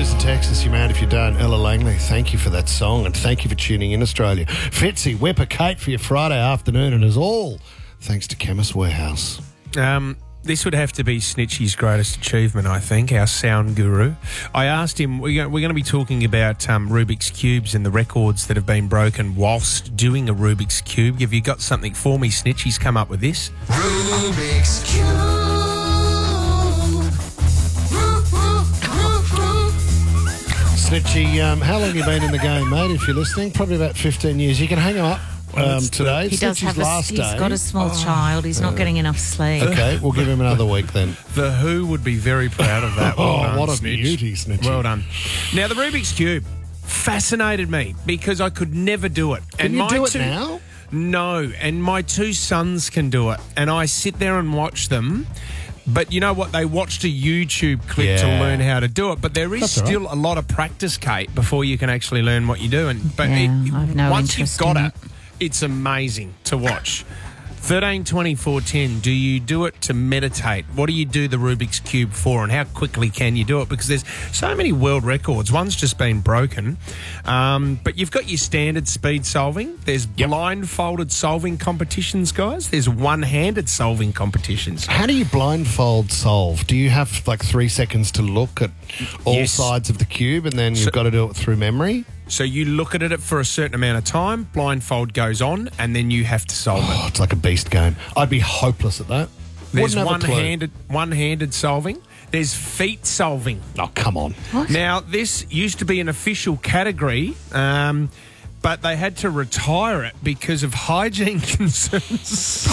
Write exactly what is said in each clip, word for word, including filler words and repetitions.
Susan, Texas, you mad if you don't. Ella Langley, thank you for that song and thank you for tuning in, Australia. Fitzy, Whipper Kate for your Friday afternoon, and as all thanks to Chemist Warehouse. Um, this would have to be Snitchy's greatest achievement, I think, our sound guru. I asked him, we're going to be talking about um, Rubik's Cubes and the records that have been broken whilst doing a Rubik's Cube. Have you got something for me, Snitch? He's come up with this. Rubik's Cube. Snitchy, um, how long have you been in the game, mate, if you're listening? Probably about fifteen years. You can hang him up um, today. He does have a, last he's day. got a small oh. child. He's not getting enough sleep. Okay, we'll give him another week then. The Who would be very proud of that. Well oh, done, what a Snitch. beauty, Snitchy. Well done. Now, the Rubik's Cube fascinated me because I could never do it. Can and you my do it two, now? No, and my two sons can do it. And I sit there and watch them. But you know what? They watched a YouTube clip Yeah. to learn how to do it. But there is That's all still right. a lot of practice, Kate, before you can actually learn what you do. And but Yeah, it, I have no once you've interest got in it, it. it's amazing to watch. thirteen twenty-four ten. Do you do it to meditate? What do you do the Rubik's Cube for, and how quickly can you do it? Because there's so many world records. One's just been broken, um, but you've got your standard speed solving. There's blindfolded solving competitions, guys. There's one-handed solving competitions. How do you blindfold solve? Do you have like three seconds to look at all Yes. sides of the cube and then you've So- got to do it through memory? So you look at it for a certain amount of time, blindfold goes on, and then you have to solve Oh, it. it's like a beast game. I'd be hopeless at that. There's Wouldn't have a clue. one-handed, one-handed solving. There's feet solving. Oh, come on. Now, this used to be an official category, um, but they had to retire it because of hygiene concerns.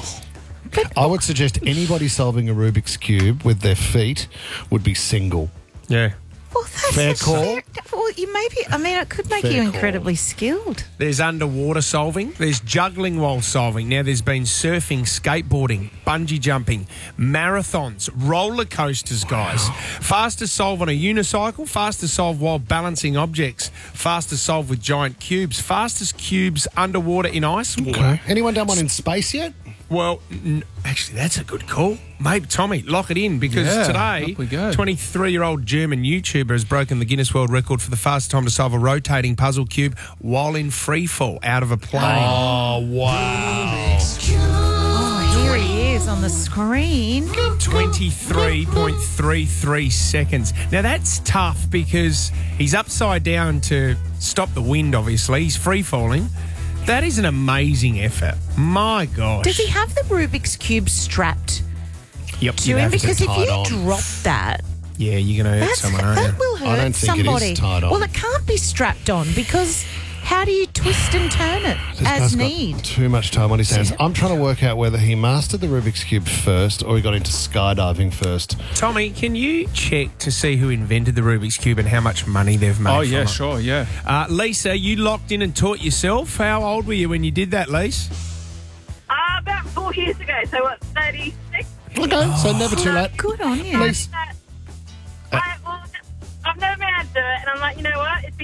I would suggest anybody solving a Rubik's Cube with their feet would be single. Yeah. Well, that's Fair a call. fair- well, you maybe. I mean, it could make Fair you call. incredibly skilled. There's underwater solving. There's juggling while solving. Now, there's been surfing, skateboarding, bungee jumping, marathons, roller coasters, guys. Fast to solve on a unicycle, fast to solve while balancing objects, fast to solve with giant cubes, fastest cubes underwater in ice water. Okay. Anyone done one in space yet? Well, n- actually, that's a good call. Maybe, Tommy, lock it in because Yeah, today, up we go. twenty-three-year-old German YouTuber has broken the Guinness World Record for the fastest time to solve a rotating puzzle cube while in free fall out of a plane. Oh, wow. Oh, here he is on the screen. twenty-three point three three seconds. Now, that's tough because he's upside down to stop the wind, obviously. He's free falling. That is an amazing effort. My gosh. Does he have the Rubik's Cube strapped Yep. to You'd him? have to Because if tie it you on. drop that, Yeah, you're going to hurt that's, someone, aren't you? that will hurt I don't think it is somebody. tied on. Well, it can't be strapped on because how do you twist and turn it This guy's as got need? too much time on his hands. I'm trying to work out whether he mastered the Rubik's Cube first or he got into skydiving first. Tommy, can you check to see who invented the Rubik's Cube and how much money they've made Oh, from yeah, it? sure, yeah. Uh, Lisa, you locked in and taught yourself. How old were you when you did that, Lisa? Uh, about four years ago, so what, thirty-six? Okay, so never too late. Good on you. Lisa, I, well, I've never been able to do it, and I'm like, you know what? It's